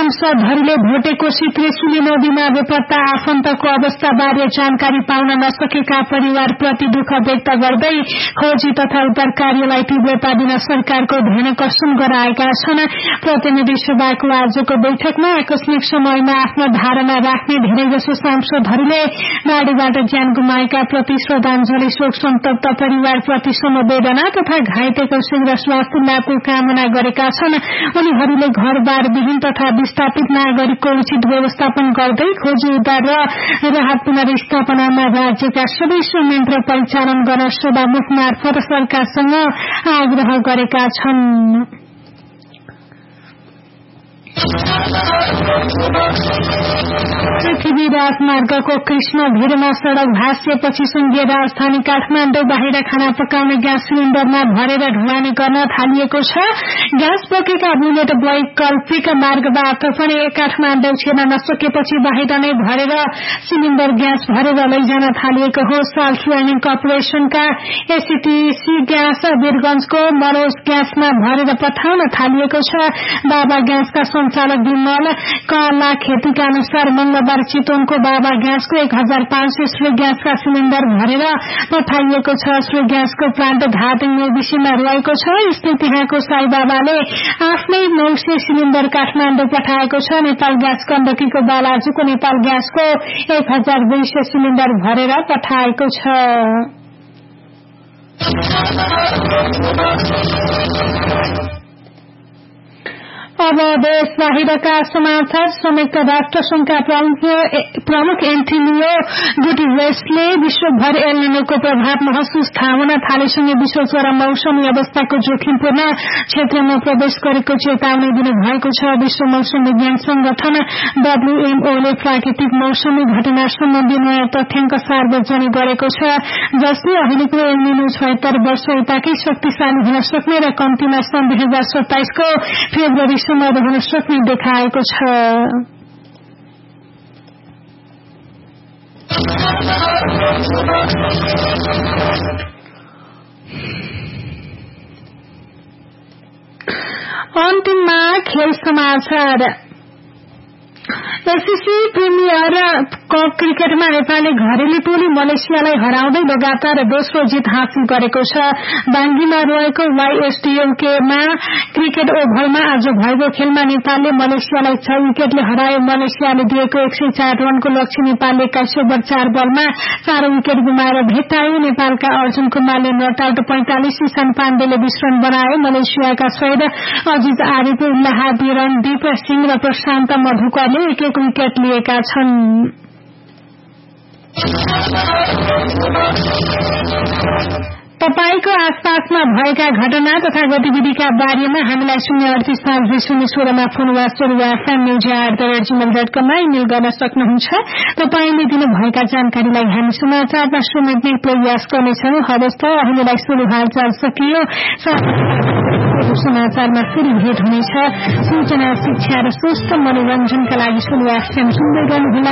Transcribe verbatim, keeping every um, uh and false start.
सांसदहरूले भोटेकोशी त्रिशुली नदीमा बेपत्ता आफन्तको अवस्थाबारे जानकारी पाउन नसकेका परिवारप्रति दुःख व्यक्त गर्दै खोजी तथा उद्धार कार्यलाई तीव्रता दिन सरकारको ध्यानकर्षण गराएका छन्। प्रतिनिधि सभाको आजको बैठकमा आकस्मिक समयमा आफ्नो धारणा राख्ने धेरैजसो सांसदहरूले बाढ़ीबाट ज्यान गुमाएका प्रति श्रद्धांजलि, शोक सन्तप्त परिवारप्रति समवेदना तथा घाइतेको शीघ्र स्वास्थ्य लाभको कामना गरेका छन्। उनीहरूले घरबार विहीन तथा विस्थापित नागरिकको उचित व्यवस्थापन गर्दै खोजी उद्धार र राहत पुनर्स्थापनामा राज्यका सबै संयन्त्र परिचालन गर्न सभामुख मार्फत सरकारसँग आग्रह गरेका छन्। पृथ्वी राजमार्गको कृष्ण भिरमा सड़क भाँसिएपछि संघीय राजधानी काठमाडौँ बाहिर खाना पकाउने ग्यास सिलिण्डरमा भरेर ढुवानी गर्न थालिएको छ। ग्यास बोकेका बुलेट वैकल्पिक मार्गबाट पनि काठमाडौँ छिर्न नसकेपछि बाहिर नै भरेर सिलिण्डर ग्यास भरेर लैजान थालिएको हो। साल्ट लाइनिङ कर्पोरेशनका एसीटीसी ग्यास वीरगंजको मरोज ग्यासमा भरेर पठाउन थालिएको छ। बाबा ग्यासका संचालक विमल कला खेतीका अनुसार मंगलबार चितवनको बाबा ग्यासको एक हजार पाँच सय श्री ग्यासका सिलिण्डर भरेर पठाइएको छ। श्री ग्यासको प्लान्ट घाटिङ ओबिसीमा रहेको छ। स्थित यहाँको साई बाबाले आफ्नै नौ सय सिलिण्डर काठमाडौँ पठाएको छ। नेपाल ग्यास गण्डकीको बालाजुको नेपाल ग्यासको एक हजार दुई सय सिलिण्डर भरेर पठाएको छ। अब देश बाहिरका समाचार। संयुक्त राष्ट्र संघका प्रमुख एन्टोनियो गुटेरेसले विश्वभर एल निनोको प्रभाव महसुस थाहा हुन थालेसँगै विश्व चरम मौसमी अवस्थाको जोखिमपूर्ण क्षेत्रमा प्रवेश गरेको चेतावनी दिनुभएको छ। विश्व मौसम विज्ञान संगठन डब्ल्यूएमओले प्राकृतिक मौसमी घटना सम्बन्धी नयाँ तथ्याङ्क सार्वजनिक गरेको छ, जसले अहिलेको एल निनो छयत्तर वर्ष यताकै शक्तिशाली हुन सक्ने र कम्तीमा सन् दुई हजार सत्ताइसको फेब्रुअरी रहन सक्ने देखाएको छ। अन्तिममा खेल समाचार। एससीसी प्रिमियर कप क्रिकेटमा नेपालले घरेलु टोली मलेसियालाई हराउँदै लगातार दोस्रो जित हासिल गरेको छ। बाङ्गीमा रहेको वाईएसडीएमकेमा क्रिकेट ओभरमा आज भएको खेलमा नेपालले मलेसियालाई छ विकेटले हरायो। मलेसियाले दिएको एक सय चार रनको लक्ष्य नेपालले एक्काइस ओभर चार बलमा चार विकेट गुमाएर भेटायो। नेपालका अर्जुन कुमारले नट आउट पैंतालिस, ईशान पाण्डेले बीस रन बनाए। मलेसियाका शहीद अजिज आरिफ उल्लाह, बिरनदीप सिंह र प्रशान्त मधुकरले एक एक विकेट लिएका छन्। तपाईको आसपासमा भएका घटना तथा गतिविधिका बारेमा हामीलाई शून्य अडतीस पाँच दुई शून्य सोह्रमा फोन वा FM news at the rate Gmail dot कममा इमेल गर्न सक्नुहुन्छ। तपाईँले दिनुभएका जानकारीलाई हामी समाचारमा समेट्ने प्रयास गर्नेछौँ। हवस् त, अहिलेलाई सुरु हालचाल सकियो। समाचारमा फेरि भेट हुनेछ। सूचना, शिक्षा र स्वस्थ मनोरञ्जनका लागि सुरु एफएम सुन्दै गर्नुहोला।